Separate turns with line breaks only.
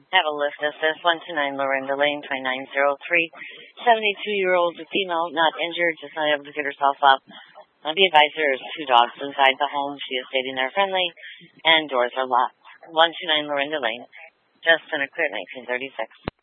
Have a lift assist, 129 Lorinda Lane, 2903. 72-year-old female, not injured, just not able to get herself up. Be advised there is two dogs inside the home. She is stating they're friendly, and doors are locked. 129 Lorinda Lane, just in a clear 1936.